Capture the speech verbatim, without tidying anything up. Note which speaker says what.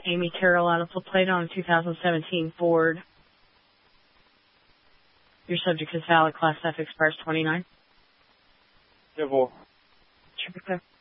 Speaker 1: Amy Carroll out of La Plata on a two thousand seventeen Ford. Your subject is valid. Class F expires twenty-nine.
Speaker 2: Civil.
Speaker 1: Should be clear.